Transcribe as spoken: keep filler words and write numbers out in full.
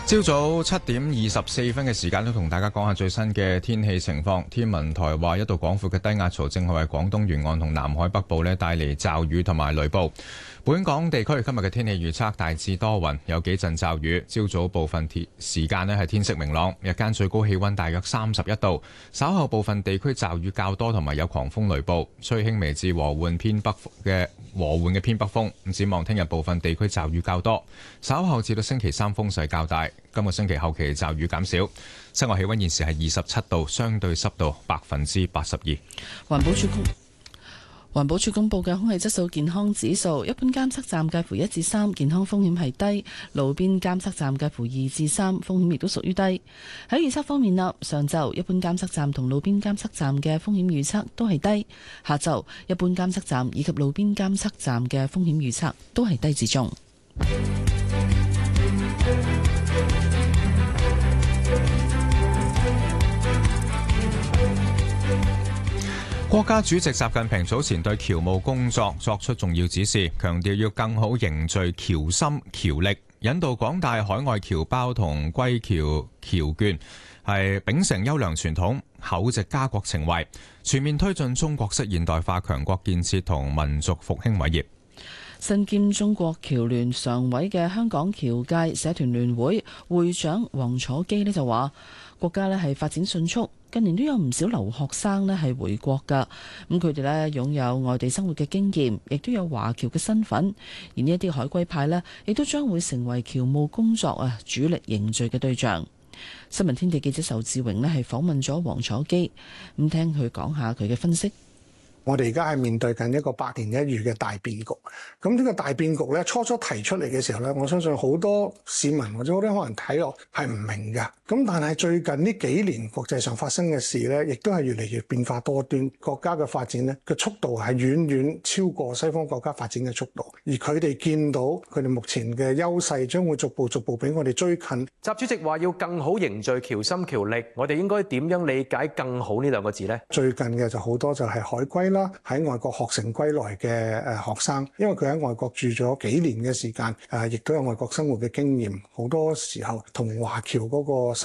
朝早七點二十四分嘅時間，都同大家講下最新嘅天氣情況。天文台話，一道廣闊嘅低壓槽正係為廣東沿岸同南海北部咧帶嚟驟雨同埋雷暴。本港地區今日嘅天氣預測大致多雲，有幾陣驟雨。朝早部分時間咧係天色明朗，日間最高氣溫大約三十一度。稍後部分地區驟雨較多，同埋有狂風雷暴，吹輕微至和緩偏北嘅和緩嘅偏北風。咁展望聽日部分地區驟雨較多，稍後至到星期三風勢較大。今個星期後期驟雨減少。室外氣溫現時係二十七度，相對濕度百分之八十二。 環保署公環保署公布嘅空氣質素健康指數，一般監測站介乎一至三，健康風險係低；路邊監測站介乎二至三，風險亦都屬於低。喺預測方面啦，上晝一般監測站同路邊監測站嘅風險預測都係低；下晝一般監測站以及路邊監測站嘅風險預測都係低至中。 國家主席習近平早前對僑務工作作出重要指示，強調要更好凝聚僑心僑力，引導廣大海外僑胞同歸僑僑眷係秉承優良傳統，厚植家國情懷，全面推進中國式現代化強國建設同民族復興偉業。 身兼中國僑聯常委嘅香港僑界社團聯會會長黃楚基呢就話，國家呢係發展迅速，近年都有唔少留學生呢係回國噶，咁佢哋呢擁有外地生活嘅經驗，亦都有華僑嘅身份，而呢一啲海歸派呢，亦都將會成為僑務工作啊主力凝聚嘅對象。新聞天地記者仇志榮呢係訪問咗黃楚基，咁聽佢講下佢嘅分析。 我哋而家係面對緊一個百年一遇嘅大變局，咁呢個大變局咧，初初提出嚟嘅時候咧，我相信好多市民或者好多可能睇落係唔明㗎。咁但係最近呢幾年國際上發生嘅事咧，亦都係越嚟越變化多端，國家嘅發展咧嘅速度係遠遠超過西方國家發展嘅速度，而佢哋見到佢哋目前嘅優勢將會逐步逐步俾我哋追近。 習主席話要更好凝聚僑心僑力，我哋應該點樣理解更好呢兩個字呢？ 最近嘅就好多就係海歸啦，喺外國學成歸來嘅誒學生，因為佢喺外國住咗幾年嘅時間，誒亦都有外國生活嘅經驗，好多時候同華僑嗰個